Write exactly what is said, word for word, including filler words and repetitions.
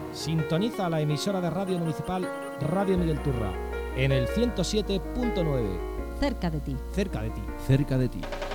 Sintoniza la emisora de radio municipal Radio Miguel Turra en el ciento siete punto nueve. Cerca de ti. Cerca de ti. Cerca de ti.